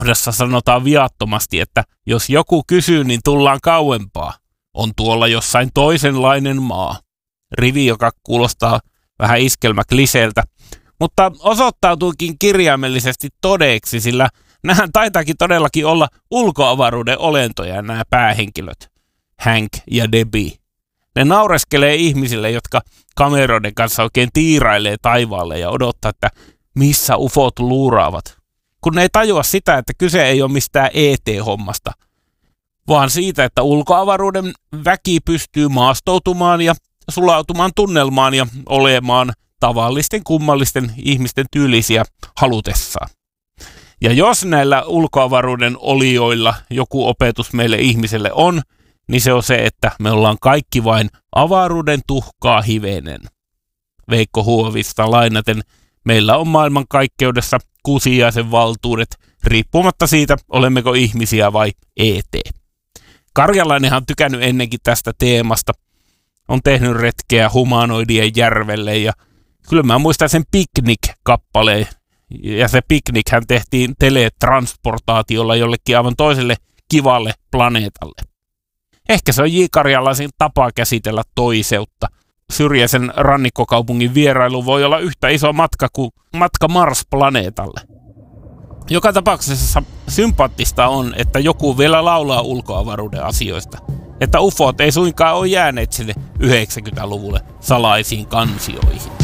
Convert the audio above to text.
kohdassa sanotaan viattomasti, että jos joku kysyy, niin tullaan kauempaa. On tuolla jossain toisenlainen maa. Rivi, joka kuulostaa vähän iskelmäkliseeltä, mutta osoittautuikin kirjaimellisesti todeksi, sillä nämähän taitaakin todellakin olla ulkoavaruuden olentoja, nämä päähenkilöt, Hank ja Debbie. Ne naureskelee ihmisille, jotka kameroiden kanssa oikein tiirailee taivaalle ja odottaa, että missä ufot luuraavat. Kun ne ei tajua sitä, että kyse ei ole mistään ET-hommasta, vaan siitä, että ulkoavaruuden väki pystyy maastoutumaan ja sulautumaan tunnelmaan ja olemaan tavallisten kummallisten ihmisten tyylisiä halutessaan. Ja jos näillä ulkoavaruuden olioilla joku opetus meille ihmiselle on, niin se on se, että me ollaan kaikki vain avaruuden tuhkaa hivenen. Veikko Huovista lainaten, meillä on maailmankaikkeudessa kusiaisen valtuudet, riippumatta siitä, olemmeko ihmisiä vai ET. Karjalainenhan on tykännyt ennenkin tästä teemasta. On tehnyt retkeä humanoidien järvelle ja kyllä mä muistan sen Picnic-kappaleen. Ja se Picnichän tehtiin teletransportaatiolla jollekin aivan toiselle kivalle planeetalle. Ehkä se on J. Karjalaisen tapa käsitellä toiseutta. Syrjäisen rannikkokaupungin vierailu voi olla yhtä iso matka kuin matka Mars-planeetalle. Joka tapauksessa sympaattista on, että joku vielä laulaa ulkoavaruuden asioista. Että ufot ei suinkaan ole jääneet sinne 90-luvulle salaisiin kansioihin.